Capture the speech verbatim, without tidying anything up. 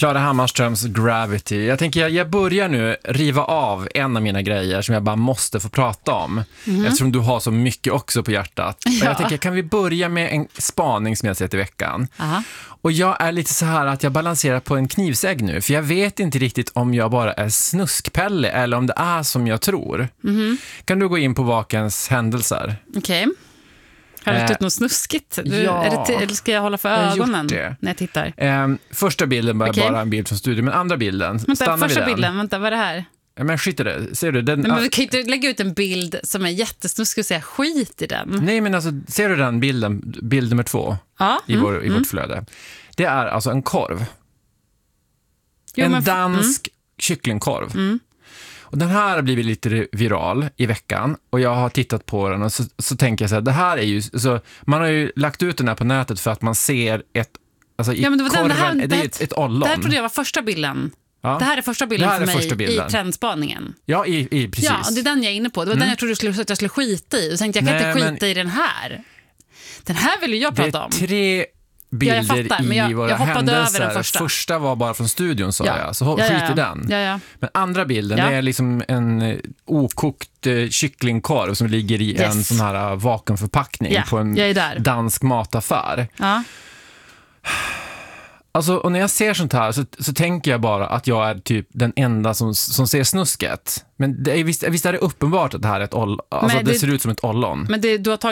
Klara Hammarströms Gravity. Jag tänker jag, jag börjar nu riva av en av mina grejer som jag bara måste få prata om. Mm. Eftersom du har så mycket också på hjärtat. Ja. Och jag tänker, kan vi börja med en spaning som jag sett i veckan? Aha. Och jag är lite så här att jag balanserar på en knivsägg nu. För jag vet inte riktigt om jag bara är snuskpelle eller om det är som jag tror. Mm. Kan du gå in på vakens händelser? Okej. Okay. Har du lagt ut något snuskigt? Du, ja, är det t- eller ska jag hålla för ögonen när jag tittar? Eh, första bilden var okay. bara en bild från studion, men andra bilden, vänta, stannar första vi den. bilden, vänta, vad är det här? Ja, men skit i det, ser du? Den, Nej, men vi kan inte lägga ut en bild som är jättesnuskig och säga skit i den. Nej, men alltså, ser du den bilden, bild nummer två ja, i, mm, vår, i mm. vårt flöde? Det är alltså en korv. Jo, en men, dansk mm. kycklingkorv. Mm. Och den här har blivit lite viral i veckan och jag har tittat på den och så, så tänker jag så här, det här är ju så, man har ju lagt ut den här på nätet för att man ser ett alltså i ja, men det var korven, den, det, här, det är det, ett, ett ollon. Det här trodde jag var första bilden. Ja. Det här är första bilden är för mig första bilden. i trendspaningen. Ja, i, i, precis. Ja, det är den jag är inne på. Det var mm. den jag trodde att jag skulle skita i. Och tänkte jag kan Nej, inte skita men... i den här. Den här vill ju jag prata om. Det är tre bilder ja, jag fattar, i jag, våra jag händelser. Över den första. första var bara från studion, sa ja. jag. Så ja, skit ja, ja. i den. Ja, ja. Men andra bilden ja. är liksom en uh, okokt uh, kycklingkorv som ligger i yes. en sån här uh, vakuumförpackning ja. på en dansk mataffär. Ja. Alltså, och när jag ser sånt här så, så tänker jag bara att jag är typ den enda som, som ser snusket. Men det är, visst, visst är det uppenbart att det här är ett oll, alltså det, det ser ut som ett ollon. Men det, du har tagit